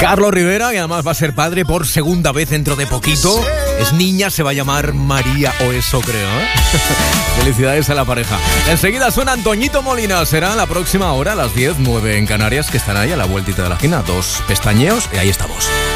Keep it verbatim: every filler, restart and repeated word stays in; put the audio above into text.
Carlos Rivera, que además va a ser padre por segunda vez dentro de poquito. Es niña, se va a llamar María o eso creo, ¿eh? Felicidades a la pareja. Enseguida suena Antoñito Molina. Será la próxima hora a las diez, nueve en Canarias, que están ahí a la vueltita de la esquina. Dos pestañeos y ahí estamos.